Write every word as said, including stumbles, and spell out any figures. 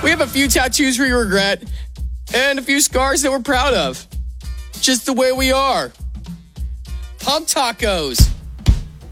We have a few tattoos we regret and a few scars that we're proud of. Just the way we are. Pump tacos.